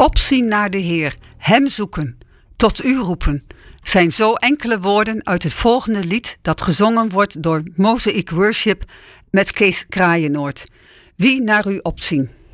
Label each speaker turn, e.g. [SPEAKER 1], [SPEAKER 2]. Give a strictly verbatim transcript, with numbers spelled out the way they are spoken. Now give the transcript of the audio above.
[SPEAKER 1] Opzien naar de Heer, hem zoeken, tot u roepen, zijn zo enkele woorden uit het volgende lied dat gezongen wordt door Mosaic Worship met Kees Kraaienoord. Wie naar u opzien.